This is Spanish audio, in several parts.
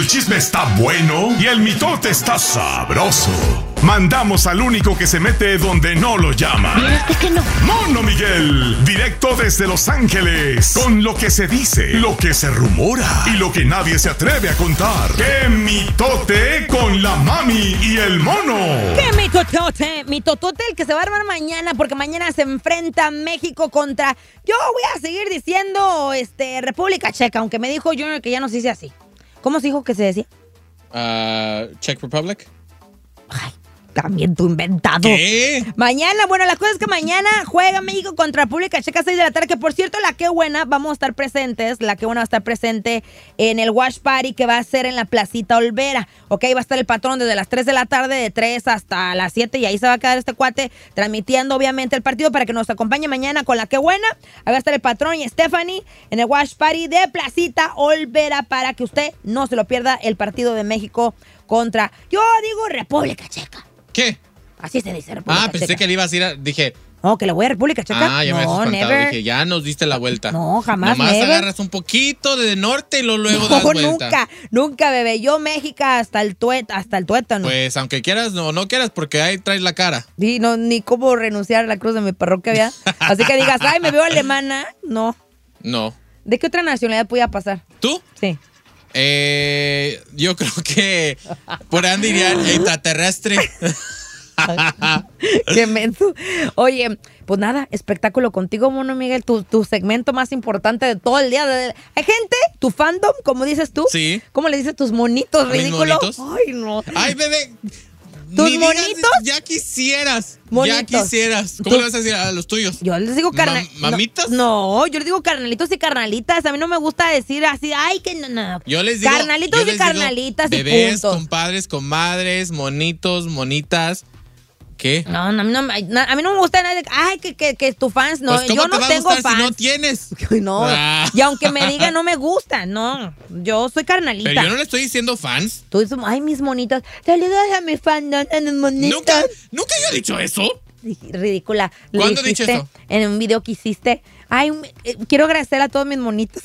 El chisme está bueno y el mitote está sabroso. Mandamos al único que se mete donde no lo llaman. ¿Viste que no? Mono Miguel, directo desde Los Ángeles, con lo que se dice, lo que se rumora y lo que nadie se atreve a contar. ¡Qué mitote con la mami y el mono! ¡Qué mitotote! Mitotote el que se va a armar mañana, porque mañana se enfrenta México contra... Yo voy a seguir diciendo República Checa, aunque me dijo Junior que ya no se dice así. ¿Cómo se dijo que se decía? Czech Republic. Ay, también tú inventado. ¿Qué? Mañana, bueno, la cosa es que mañana juega México contra República Checa a 6 de la tarde, que por cierto, la Qué Buena, vamos a estar presentes, la Qué Buena va a estar presente en el Wash Party que va a ser en la Placita Olvera, ¿ok? Va a estar el patrón desde las 3 de la tarde, de 3 hasta las 7, y ahí se va a quedar este cuate transmitiendo, obviamente, el partido para que nos acompañe mañana con la Qué Buena. Ahí va a estar el patrón y Stephanie en el Wash Party de Placita Olvera para que usted no se lo pierda el partido de México contra, yo digo, República Checa. ¿Qué? Así se dice, República Checa. Pensé que le ibas a ir dije... No, que le voy a República Checa. Ya me habías espantado. Never. Dije, ya nos diste la vuelta. No, jamás, Nomás never. agarras un poquito de norte y luego das vuelta. Nunca, bebé. Yo México hasta el tuétano. Pues, aunque quieras o no quieras, porque ahí traes la cara. Sí, no, ni cómo renunciar a la cruz de mi parroquia, ¿verdad? Así que digas, ay, me veo alemana. No. No. ¿De qué otra nacionalidad podía pasar? ¿Tú? Sí. Yo creo que por ahí dirían extraterrestre. Qué menso. Oye, pues nada, espectáculo contigo, Mono Miguel, tu segmento más importante de todo el día. Hay gente, tu fandom, como dices tú. Sí. ¿Cómo le dices tus monitos ridículos? Ay, no. Ay, bebé. ¿Tus monitos? Ya quisieras. Monitos. Ya quisieras. ¿Cómo le vas a decir a los tuyos? Yo les digo ¿Mamitas? No, yo les digo carnalitos y carnalitas. A mí no me gusta decir así, ay, que no. Yo les digo carnalitos y carnalitas y bebés, punto. compadres, comadres, monitos, monitas. ¿Qué? No, a mí no me gusta nada de, ay, que tu fans, no, Pues, ¿cómo yo te no va a tengo gustar fans. si no tienes? No, y aunque me digan no me gusta, no, yo soy carnalita. Pero yo no le estoy diciendo fans. Tú dices, ay, mis monitos, saludos a mis fans, mis monitos. Nunca yo he dicho eso. Ridícula. ¿Cuándo he dicho eso? En un video que hiciste. Ay, quiero agradecer a todos mis monitos.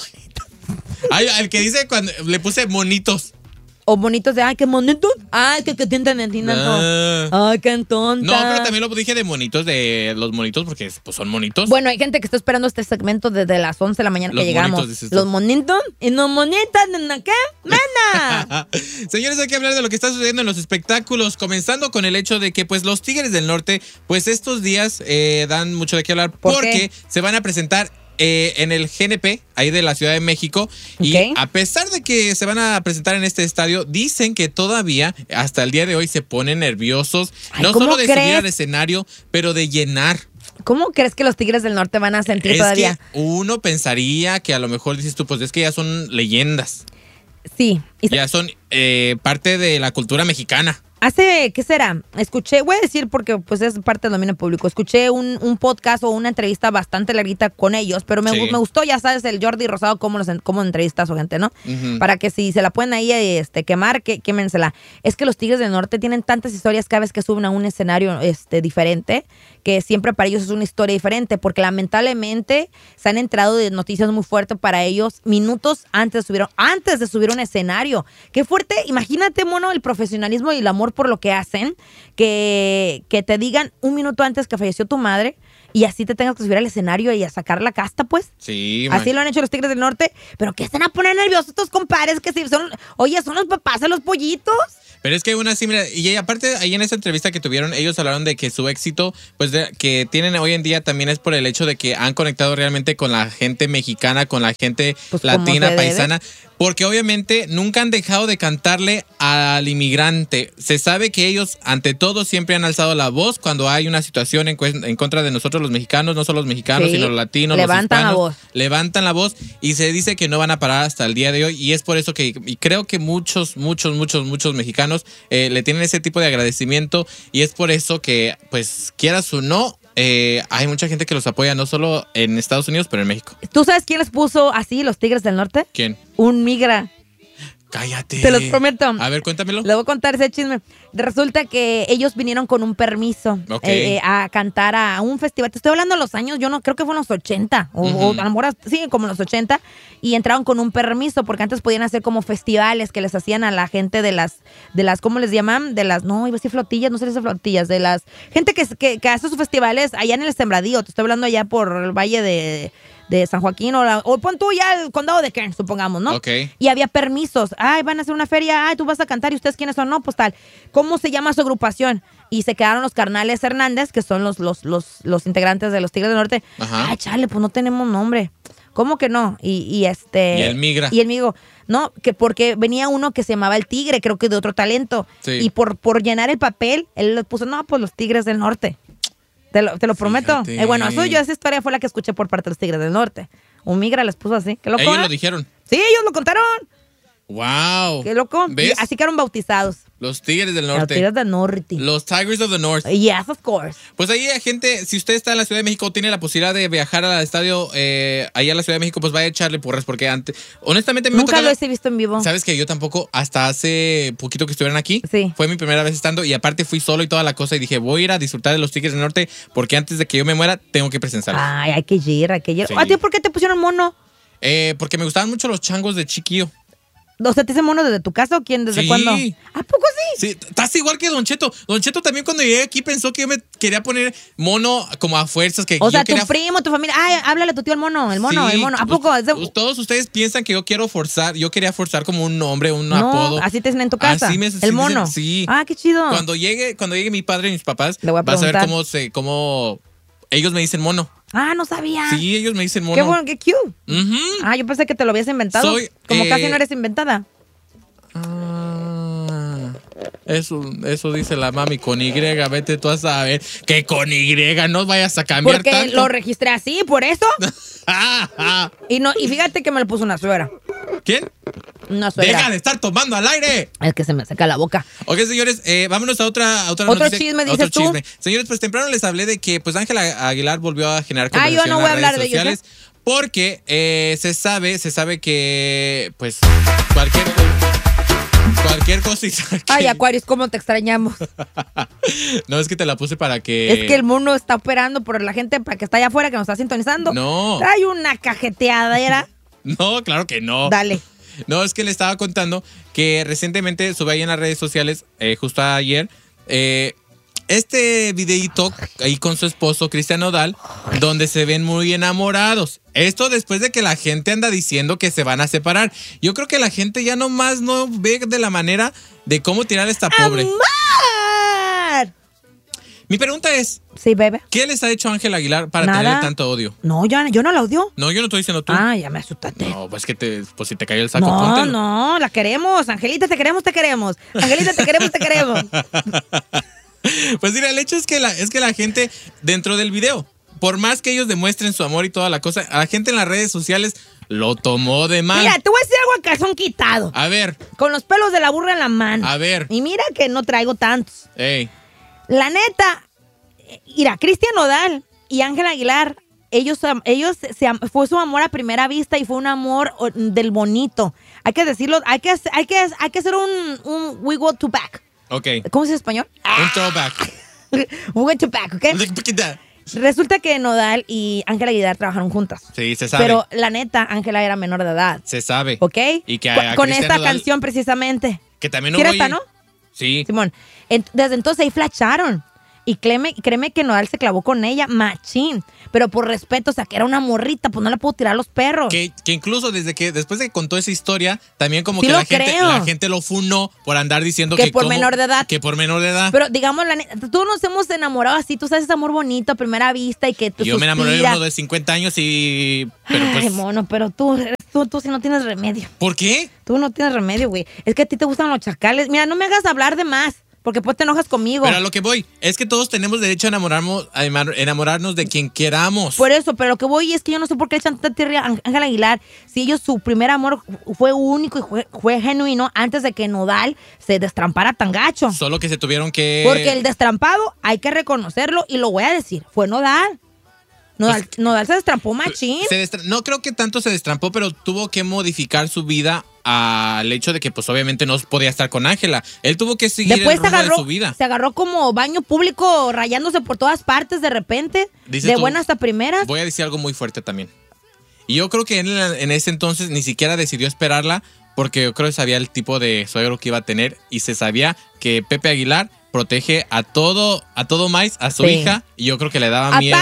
Ay, el que dice cuando le puse monitos. O bonitos de, ay, qué monitos. Ay, que tientan en Ay, qué tonta. No, pero también lo dije de monitos, de los monitos, porque pues son monitos. Bueno, hay gente que está esperando este segmento desde las 11 de la mañana los que llegamos. Monitos, los monitos. Y los monitos, ¿qué? ¡Mena! Señores, hay que hablar de lo que está sucediendo en los espectáculos, comenzando con el hecho de que pues los Tigres del Norte, pues estos días dan mucho de qué hablar porque se van a presentar en el GNP, ahí de la Ciudad de México. Y a pesar de que se van a presentar en este estadio, dicen que todavía, hasta el día de hoy, se ponen nerviosos. Ay, no solo de subir al escenario, pero de llenar. ¿Cómo crees que los Tigres del Norte van a sentir todavía? Que uno pensaría que a lo mejor dices tú, pues es que ya son leyendas. Sí. Ya son parte de la cultura mexicana. Hace, ¿qué será? Escuché, voy a decir porque pues es parte del dominio público, escuché un podcast o una entrevista bastante larguita con ellos, pero me gustó, ya sabes, el Jordi Rosado, cómo entrevista a su gente, ¿no? Para que si se la pueden ahí quemar, quémensela. Es que los Tigres del Norte tienen tantas historias cada vez que suben a un escenario diferente, que siempre para ellos es una historia diferente, porque lamentablemente se han enterado de noticias muy fuertes para ellos minutos antes de subir a un escenario. Qué fuerte, imagínate, Mono, el profesionalismo y el amor por lo que hacen, que te digan un minuto antes que falleció tu madre y así te tengas que subir al escenario y a sacar la casta, pues. Sí, así lo han hecho los Tigres del Norte, pero que están a poner nerviosos estos compadres que si son, oye, son los papás de los pollitos. Pero es que una sí, mira, y aparte ahí en esa entrevista que tuvieron, ellos hablaron de que su éxito, pues que tienen hoy en día también es por el hecho de que han conectado realmente con la gente mexicana, con la gente pues latina, paisana, porque obviamente nunca han dejado de cantarle al inmigrante. Se sabe que ellos, ante todo, siempre han alzado la voz cuando hay una situación en contra de nosotros los mexicanos, no solo los mexicanos, sino los latinos, levantan los hispanos. La voz. Levantan la voz y se dice que no van a parar hasta el día de hoy, y es por eso que y creo que muchos mexicanos le tienen ese tipo de agradecimiento, y es por eso que, pues, quieras o no, hay mucha gente que los apoya, no solo en Estados Unidos, pero en México. ¿Tú sabes quién les puso así los Tigres del Norte? ¿Quién? Un migra. Cállate. Te los prometo. A ver, cuéntamelo. Le voy a contar ese chisme. Resulta que ellos vinieron con un permiso a cantar a un festival. Te estoy hablando de los años, yo no creo que fue en los 80. O a lo mejor sí, como en los 80. Y entraron con un permiso, porque antes podían hacer como festivales que les hacían a la gente de las ¿cómo les llaman? De las, no, iba a decir flotillas, no sé si flotillas, de las gente que hace sus festivales allá en el Sembradío. Te estoy hablando allá por el valle de San Joaquín o pon tú ya el condado de Kern, supongamos, ¿no? Ok. Y había permisos. Ay, van a hacer una feria. Ay, tú vas a cantar. ¿Y ustedes quiénes son? No, pues tal. ¿Cómo se llama su agrupación? Y se quedaron los carnales Hernández, que son los integrantes de los Tigres del Norte. Ajá. Ay, chale, pues no tenemos nombre. ¿Cómo que no? Y el Migra. Y el Migo. No, que porque venía uno que se llamaba el Tigre, creo que de otro talento. Sí. Y por llenar el papel, él le puso, no, pues los Tigres del Norte. Te lo prometo. Bueno, esa historia fue la que escuché por parte de los Tigres del Norte. Un Migra les puso así. ¿Qué loco? Ellos lo dijeron. Sí, ellos lo contaron. Wow. Qué loco. ¿Ves? Y así quedaron bautizados. Los Tigres del Norte. Los Tigres del Norte. Los Tigers of the North. Yes, of course. Pues ahí hay gente, si usted está en la Ciudad de México, tiene la posibilidad de viajar al estadio allá a la Ciudad de México, pues vaya a echarle porras, porque antes, honestamente, nunca lo he visto en vivo. ¿Sabes que yo tampoco, hasta hace poquito que estuvieron aquí? Sí. Fue mi primera vez estando y aparte fui solo y toda la cosa y dije, voy a ir a disfrutar de los Tigres del Norte porque antes de que yo me muera, tengo que presenciarlos. Ay, hay que ir. Sí. ¿A ti por qué te pusieron mono? Porque me gustaban mucho los changos de chiquillo. O sea, ¿te hice mono desde tu casa o quién? ¿Desde cuándo? ¿A poco sí? Sí, estás igual que Don Cheto. Don Cheto también cuando llegué aquí pensó que yo me quería poner mono como a fuerzas. O sea, tu primo, tu familia. Ay, háblale a tu tío el mono. El mono. ¿A poco? Todos ustedes piensan que yo quería forzar como un nombre, un apodo. Así te dicen en tu casa. Así el mono. Dicen, sí. Ah, qué chido. Cuando llegue mi padre y mis papás, le voy a vas a ver preguntar. cómo ellos me dicen mono. Ah, no sabía. Sí, ellos me dicen mono. Qué bueno, qué cute. Uh-huh. Ah, yo pensé que te lo habías inventado. Como casi no eres inventada. Eso dice la mami con Y, vete tú a saber que con Y no vayas a cambiar porque tanto. Lo registré así, por eso. Y fíjate que me lo puso una suegra. ¿Quién? Una suegra. Deja de estar tomando al aire. Es que se me seca la boca. Ok, señores, vámonos a otra otro noticia. Chisme, dices tú. Señores, pues temprano les hablé de que pues Ángela Aguilar volvió a generar conversación yo no voy a hablar en las redes de sociales. ellos, Porque se sabe que pues cualquier cosita. Ay, Aquarius, ¿cómo te extrañamos? No, es que te la puse para que... Es que el mundo está operando por la gente para que está allá afuera, que nos está sintonizando. No. Hay una cajeteadera. No, claro que no. Dale. No, es que le estaba contando que recientemente sube ahí en las redes sociales, justo ayer, este videíto ahí con su esposo Cristian Nodal, donde se ven muy enamorados. Esto después de que la gente anda diciendo que se van a separar. Yo creo que la gente ya nomás no ve de la manera de cómo tirar a esta pobre. ¡Amar! Mi pregunta es, sí, bebé, ¿qué les ha hecho Ángela Aguilar para Nada. tener tanto odio? No, yo no la odio. No, yo no estoy diciendo tú. Ah, ya me asustaste. No, pues que si te cayó el saco, No, póntelo. no, la queremos. Angelita, te queremos. Angelita, te queremos. Pues mira, el hecho es que la gente dentro del video, por más que ellos demuestren su amor y toda la cosa, a la gente en las redes sociales lo tomó de mal. Mira, te voy a decir algo a calzón quitado. A ver. Con los pelos de la burra en la mano. A ver. Y mira que no traigo tantos. Ey. La neta, mira, Cristian Nodal y Ángela Aguilar, ellos fue su amor a primera vista y fue un amor del bonito. Hay que decirlo, hay que hacer un we go to back. Ok. ¿Cómo se dice en español? Un throwback. We go to back, ¿ok? Resulta que Nodal y Ángela Aguilar trabajaron juntas. Sí, se sabe. Pero la neta, Ángela era menor de edad. Se sabe. ¿Ok? Y que con Cristian esta Nodal, canción precisamente. que también ¿Sí hubo era esta, ahí. no? Sí. Simón. Desde entonces ahí flasharon. Y créeme que Nodal se clavó con ella, machín. Pero por respeto, o sea, que era una morrita, pues no la puedo tirar a los perros. Que incluso después de que contó esa historia, también como sí que la gente lo funó por andar diciendo que por menor de edad. Que por menor de edad. Pero digamos, todos nos hemos enamorado así, tú sabes, ese amor bonito a primera vista y que tú Yo me enamoré de uno de 50 años y... Pero pues, ay, mono, pero tú sí no tienes remedio. ¿por qué? Tú no tienes remedio, güey. Es que a ti te gustan los chacales. Mira, no me hagas hablar de más. Porque pues te enojas conmigo. Pero a lo que voy, es que todos tenemos derecho a enamorarnos de quien queramos. Por eso, pero lo que voy es que yo no sé por qué le echan tanta tierra a Ángela Aguilar. Si ellos, su primer amor fue único y fue genuino antes de que Nodal se destrampara tan gacho. Solo que se tuvieron que... Porque el destrampado, hay que reconocerlo y lo voy a decir, fue Nodal. Nodal se destrampó machín. No creo que tanto se destrampó, pero tuvo que modificar su vida al hecho de que pues obviamente no podía estar con Ángela. Él tuvo que seguir después el rumbo de su vida. Se agarró como baño público rayándose por todas partes de repente. De buenas a primeras. Voy a decir algo muy fuerte también. Y yo creo que él en ese entonces ni siquiera decidió esperarla porque yo creo que sabía el tipo de suegro que iba a tener y se sabía que Pepe Aguilar protege a todo maíz, a su hija, y yo creo que le daba miedo.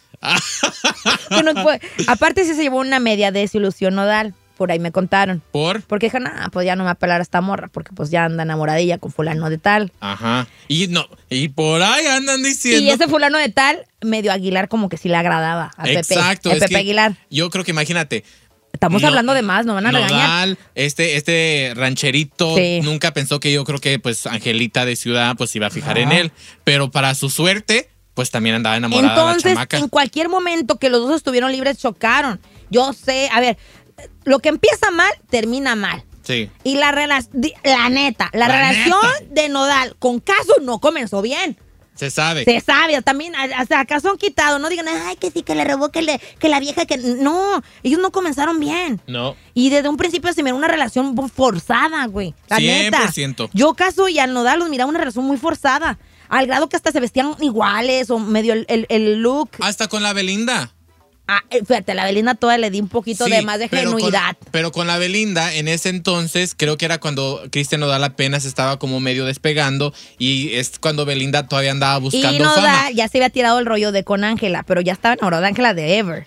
Aparte sí se llevó una media desilusión Nodal. Por ahí me contaron. Porque dijeron, pues ya no me va a pelar a esta morra, porque pues ya anda enamoradilla con fulano de tal. Ajá. Y por ahí andan diciendo. Y ese fulano de tal, medio Aguilar como que sí le agradaba a Pepe. Exacto. Pepe Aguilar. Yo creo que imagínate. Estamos hablando de más, no van a regañar. Este rancherito nunca pensó que yo creo que pues Angelita de Ciudad pues iba a fijar en él. Pero para su suerte, pues también andaba enamorada de la chamaca. En cualquier momento que los dos estuvieron libres, chocaron. Yo sé, a ver, lo que empieza mal, termina mal. Sí. Y la neta, la relación de Nodal con Casu no comenzó bien. Se sabe. También hasta acá son quitados. No digan, ay, que sí, que le robó, que la vieja, que... No, ellos no comenzaron bien. No. Y desde un principio se miró una relación forzada, güey. La 100%. neta. Yo Casu y al Nodal los miraba una relación muy forzada. Al grado que hasta se vestían iguales o medio el look. Hasta con la Belinda. Fíjate, la Belinda todavía le di un poquito de más de genuidad. Pero con la Belinda, en ese entonces, creo que era cuando Cristian Nodal apenas estaba como medio despegando y es cuando Belinda todavía andaba buscando y Nodal fama. Ya se había tirado el rollo de con Ángela, pero ya estaba enamorado de Ángela de Ever.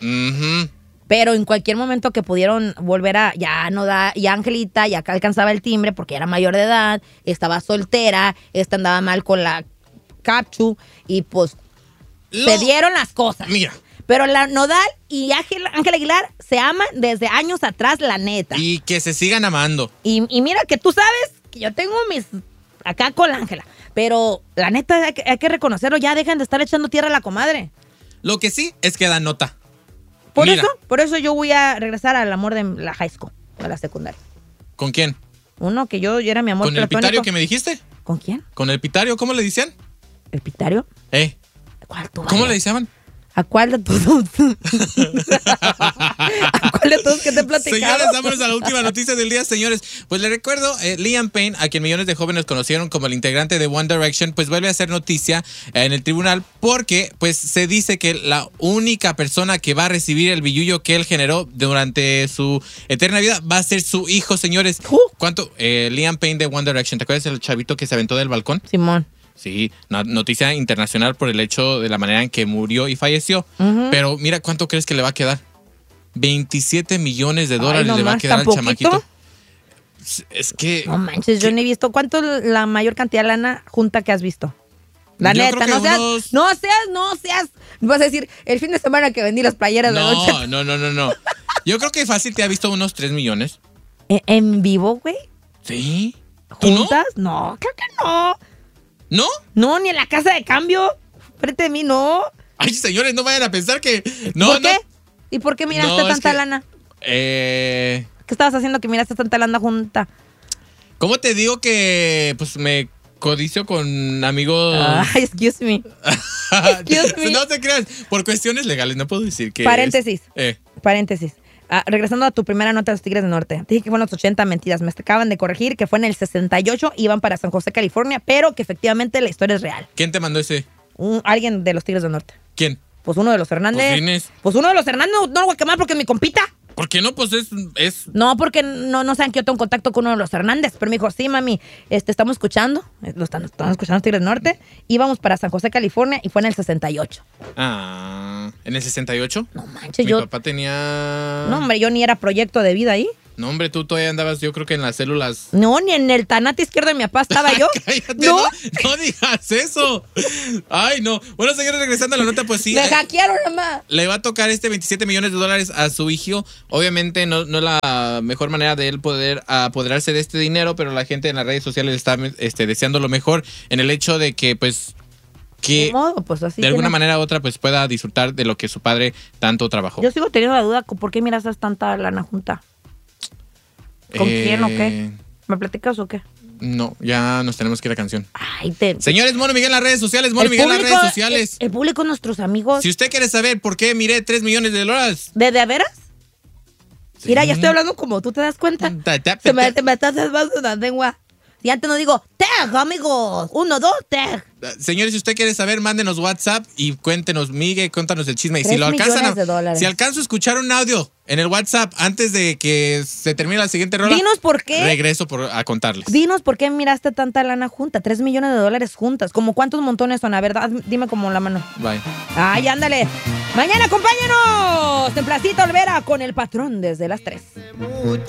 Pero en cualquier momento que pudieron volver ya Nodal y Angelita ya alcanzaba el timbre porque era mayor de edad, estaba soltera, andaba mal con la Capchu y pues se dieron las cosas. Mira. Pero la Nodal y Ángela Aguilar se aman desde años atrás, la neta. Y que se sigan amando. Y mira que tú sabes que yo tengo mis... acá con la Ángela. Pero la neta hay que reconocerlo. Ya dejan de estar echando tierra a la comadre. Lo que sí es que da nota. Por eso yo voy a regresar al amor de la high school, a la secundaria. ¿Con quién? Uno que yo era mi amor platónico. ¿Con el Pitario que me dijiste? ¿Con quién? ¿Con el Pitario? ¿Cómo le decían? ¿El Pitario? ¿Cuál tú? ¿Cómo le decían? ¿A cuál de todos? ¿A cuál de todos que te he platicado? Señores, vámonos a la última noticia del día, señores. Pues le recuerdo, Liam Payne, a quien millones de jóvenes conocieron como el integrante de One Direction, pues vuelve a hacer noticia en el tribunal porque pues se dice que la única persona que va a recibir el billullo que él generó durante su eterna vida va a ser su hijo, señores. ¿Cuánto? Liam Payne de One Direction, ¿te acuerdas del chavito que se aventó del balcón? Simón. Sí, noticia internacional por el hecho de la manera en que murió y falleció. Pero mira, ¿cuánto crees que le va a quedar? 27 millones de dólares le va a quedar al chamaquito. Es que... No manches, yo ni he visto. ¿Cuánto es la mayor cantidad de lana junta que has visto? La neta, no seas. Vas a decir, el fin de semana que vendí las playeras de noche. No. Yo creo que fácil te ha visto unos 3 millones. ¿En vivo, güey? Sí. ¿Juntas? No, creo que no. ¿No? No, ni en la casa de cambio. Frente de mí, no. Ay, señores, no vayan a pensar que... No, ¿Por qué? ¿Y por qué miraste tanta lana? ¿Qué estabas haciendo que miraste tanta lana junta? ¿Cómo te digo que pues me codicio con amigos? Ay, excuse me. No te creas, por cuestiones legales no puedo decir que Paréntesis. Regresando a tu primera nota de los Tigres del Norte. Te dije que fueron los 80, mentiras. Me acaban de corregir que fue en el 68, iban para San José, California, pero que efectivamente la historia es real. ¿Quién te mandó ese? Alguien de los Tigres del Norte. ¿Quién? Pues uno de los Hernández. Pues uno de los Hernández, no lo voy a quemar porque es mi compita. ¿Por qué no? Pues es... No, porque no saben que yo tengo contacto con uno de los Hernández. Pero me dijo, sí, mami, estamos escuchando. Estamos escuchando los Tigres del Norte. Íbamos para San José, California, y fue en el 68. ¿En el 68? No manches, Mi papá tenía... No, hombre, yo ni era proyecto de vida ahí. No, hombre, tú todavía andabas, yo creo que en las células... No, ni en el tanate izquierdo de mi papá estaba yo. Cállate, no digas eso. Ay, no. Bueno, señores, regresando a la nota, pues sí. Me hackearon, mamá. Le va a tocar 27 millones de dólares a su hijo. Obviamente no es la mejor manera de él poder apoderarse de este dinero, pero la gente en las redes sociales está deseando lo mejor en el hecho de que, pues... que pues así de alguna manera u otra pues pueda disfrutar de lo que su padre tanto trabajó. Yo sigo teniendo la duda, ¿por qué miras tanta lana junta? ¿Con quién o qué? ¿Me platicas o qué? No, ya nos tenemos que ir a canción. Ay, Señores, Mono Miguel en las redes sociales, Mono Miguel en las redes sociales. El público, nuestros amigos. Si usted quiere saber por qué miré 3 millones de dólares. ¿De veras? Sí. Mira, ya estoy hablando como tú te das cuenta. Se me estás haciendo una lengua. Y antes no digo, tag, amigos. 1, 2, tag. Señores, si usted quiere saber, mándenos WhatsApp y cuéntenos, Miguel, cuéntanos el chisme. Y si alcanzo a escuchar un audio en el WhatsApp antes de que se termine la siguiente rola, dinos por qué. Regreso a contarles. Dinos por qué miraste tanta lana junta. 3 millones de dólares juntas. ¿Como cuántos montones son? A ver, dime como la mano. Bye. Ay, ándale. Mañana acompáñanos en Placita Olvera con el patrón desde las 3.